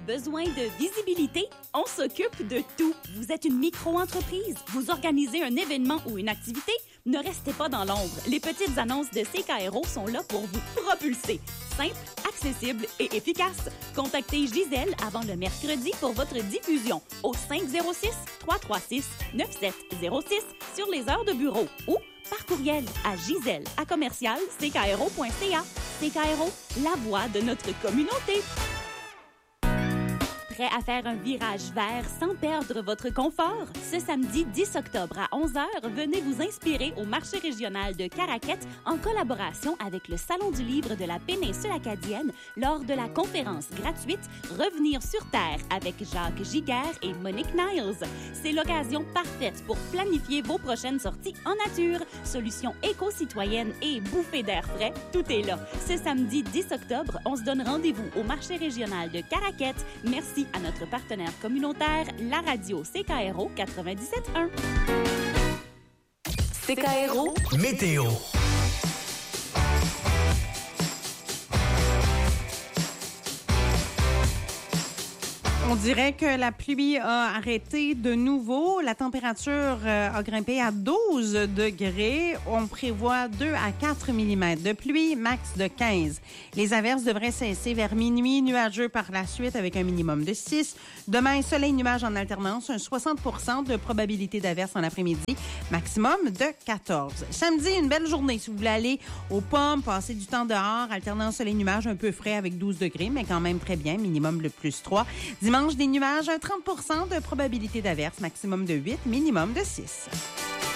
Besoin de visibilité? On s'occupe de tout. Vous êtes une micro-entreprise? Vous organisez un événement ou une activité? Ne restez pas dans l'ombre. Les petites annonces de CKRO sont là pour vous propulser. Simple, accessible et efficace. Contactez Gisèle avant le mercredi pour votre diffusion au 506-336-9706 sur les heures de bureau ou par courriel à gisèle@commercial-ckro.ca. CKRO, la voix de notre communauté. Prêt à faire un virage vert sans perdre votre confort? Ce samedi 10 octobre à 11h, venez vous inspirer au marché régional de Caraquette en collaboration avec le Salon du livre de la péninsule acadienne lors de la conférence gratuite Revenir sur Terre avec Jacques Giguère et Monique Niles. C'est l'occasion parfaite pour planifier vos prochaines sorties en nature. Solutions éco-citoyennes et bouffées d'air frais, tout est là. Ce samedi 10 octobre, on se donne rendez-vous au marché régional de Caraquette. Merci à notre partenaire communautaire, la radio CKRO 97.1. CKRO Météo. On dirait que la pluie a arrêté de nouveau. La température a grimpé à 12 degrés. On prévoit 2 à 4 mm de pluie, max de 15. Les averses devraient cesser vers minuit, nuageux par la suite avec un minimum de 6. Demain, soleil-nuage en alternance, un 60% de probabilité d'averses en après-midi, maximum de 14. Samedi, une belle journée si vous voulez aller aux pommes, passer du temps dehors, alternance soleil-nuage un peu frais avec 12 degrés, mais quand même très bien, minimum de plus 3. Dimanche, des nuages, un 30% de probabilité d'averse, maximum de 8, minimum de 6.